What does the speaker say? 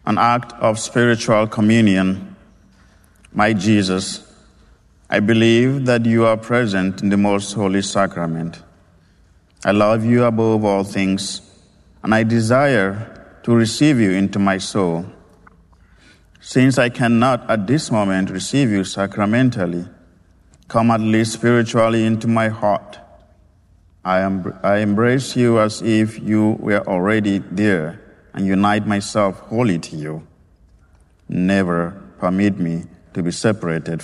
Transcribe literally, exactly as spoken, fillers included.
an act of spiritual communion. My Jesus, I believe that you are present in the most holy sacrament. I love you above all things, and I desire to receive you into my soul. Since I cannot at this moment receive you sacramentally, come at least spiritually into my heart. I, am, I embrace you as if you were already there and unite myself wholly to you. Never permit me to be separated